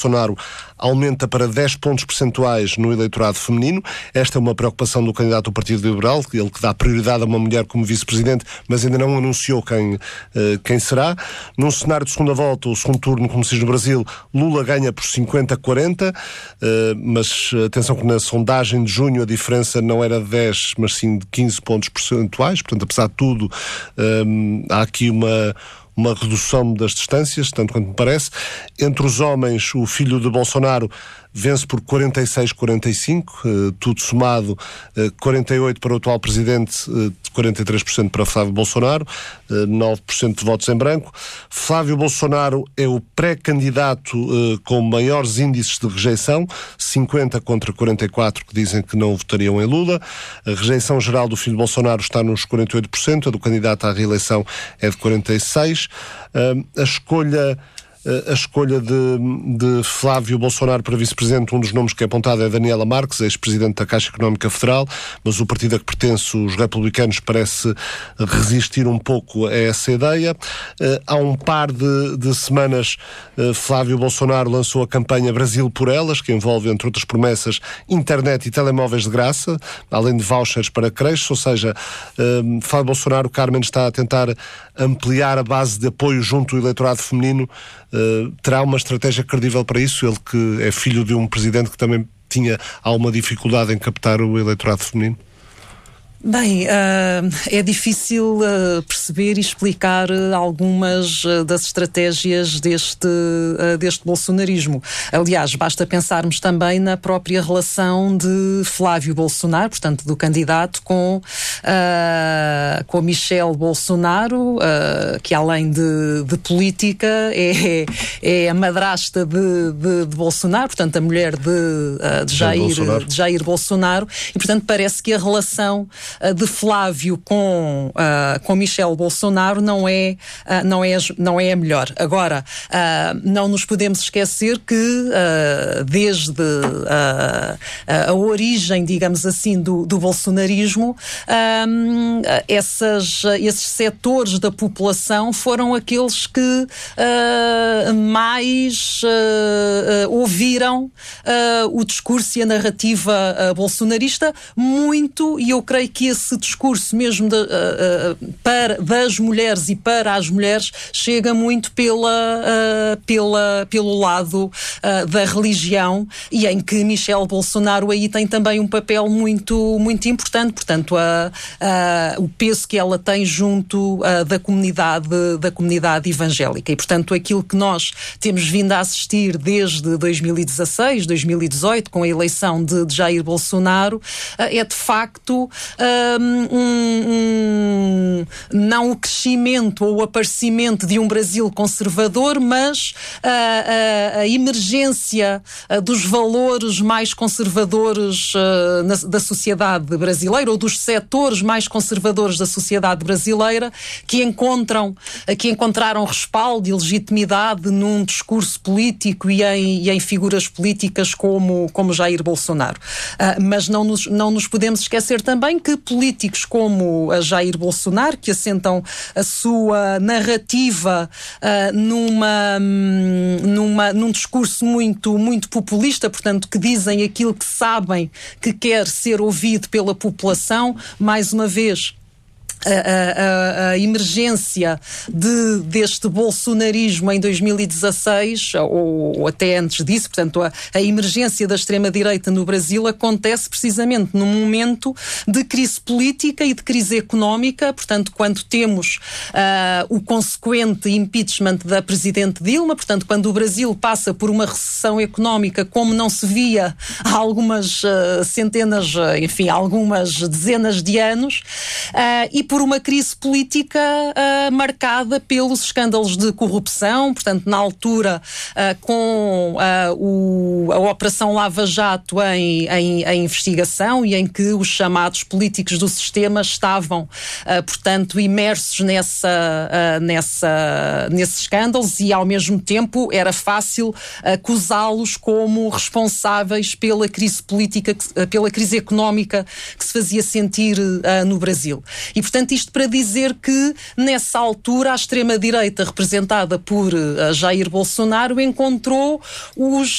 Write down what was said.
Bolsonaro aumenta para 10 pontos percentuais no eleitorado feminino. Esta é uma preocupação do candidato do Partido Liberal, ele que dá prioridade a uma mulher como vice-presidente, mas ainda não anunciou quem será. Num cenário de segunda volta, o segundo turno, como se diz no Brasil, Lula ganha por 50-40, mas atenção que na sondagem de junho a diferença não era de 10, mas sim de 15 pontos percentuais, portanto, apesar de tudo, há aqui uma redução das distâncias, tanto quanto me parece. Entre os homens, o filho de Bolsonaro vence por 46-45, tudo somado, 48% para o atual presidente, 43% para Flávio Bolsonaro, 9% de votos em branco. Flávio Bolsonaro é o pré-candidato com maiores índices de rejeição, 50 contra 44 que dizem que não votariam em Lula. A rejeição geral do filho de Bolsonaro está nos 48%, a do candidato à reeleição é de 46%. A escolha de Flávio Bolsonaro para vice-presidente, um dos nomes que é apontado é Daniela Marques, ex-presidente da Caixa Económica Federal, mas o partido a que pertence, os republicanos, parece resistir um pouco a essa ideia. Há um par de semanas, Flávio Bolsonaro lançou a campanha Brasil por Elas, que envolve, entre outras promessas, internet e telemóveis de graça, além de vouchers para creches, ou seja, Flávio Bolsonaro, Carmen, está a tentar ampliar a base de apoio junto ao eleitorado feminino. Terá uma estratégia credível para isso? Ele que é filho de um presidente que também tinha alguma dificuldade em captar o eleitorado feminino? Bem, é difícil perceber e explicar algumas das estratégias deste bolsonarismo. Aliás, basta pensarmos também na própria relação de Flávio Bolsonaro, portanto, do candidato com Michelle Bolsonaro, que além de política é a madrasta de Bolsonaro, portanto, a mulher de Jair Bolsonaro, e, portanto, parece que a relação de Flávio com Michelle Bolsonaro não é a melhor. Agora, não nos podemos esquecer que desde a origem, digamos assim, do bolsonarismo, esses setores da população foram aqueles que mais ouviram o discurso e a narrativa bolsonarista muito, e eu creio que esse discurso mesmo das mulheres e para as mulheres chega muito pelo lado da religião, e em que Michelle Bolsonaro aí tem também um papel muito, muito importante, portanto o peso que ela tem junto da comunidade evangélica, e portanto aquilo que nós temos vindo a assistir desde 2016, 2018, com a eleição de Jair Bolsonaro, é de facto não o crescimento ou o aparecimento de um Brasil conservador, mas a emergência dos valores mais conservadores da sociedade brasileira, ou dos setores mais conservadores da sociedade brasileira, que encontraram respaldo e legitimidade num discurso político e em figuras políticas como Jair Bolsonaro. Mas não nos podemos esquecer também que políticos como a Jair Bolsonaro, que assentam a sua narrativa num discurso muito, muito populista, portanto, que dizem aquilo que sabem que quer ser ouvido pela população, mais uma vez, a emergência deste bolsonarismo em 2016, ou até antes disso, portanto, a emergência da extrema-direita no Brasil acontece precisamente num momento de crise política e de crise económica, portanto, quando temos o consequente impeachment da Presidente Dilma, portanto, quando o Brasil passa por uma recessão económica como não se via há algumas algumas dezenas de anos, e por uma crise política marcada pelos escândalos de corrupção, portanto, na altura, com a Operação Lava Jato em investigação, e em que os chamados políticos do sistema estavam, portanto, imersos nesses escândalos, e ao mesmo tempo era fácil acusá-los como responsáveis pela crise política, pela crise económica que se fazia sentir no Brasil. E, portanto, isto para dizer que, nessa altura, a extrema-direita, representada por Jair Bolsonaro, encontrou os